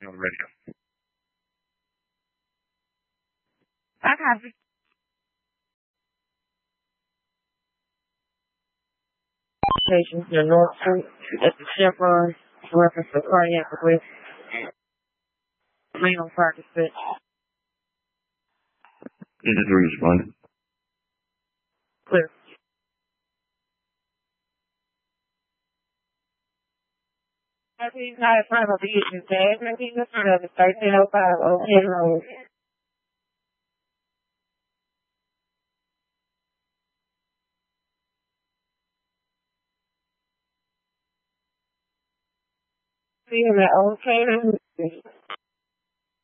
on the radio. I copy. Patients in North Street at the Chevron reference for cardiac arrest. Main on fire dispatch. This is responding. Clear. He's not in front of the issue, Dad. He's in front of the 1305 Oak Hill Road. See him at Oak Hill.